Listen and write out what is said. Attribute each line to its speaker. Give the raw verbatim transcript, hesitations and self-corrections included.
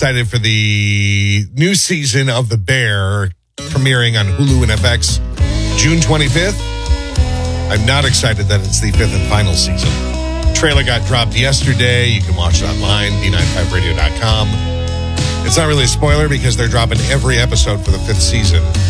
Speaker 1: excited for the new season of The Bear premiering on Hulu and F X June twenty-fifth. I'm not excited that it's the fifth and final season. Trailer got dropped yesterday. You can watch it online, d ninety-five radio dot com. It's not really a spoiler because they're dropping every episode for the fifth season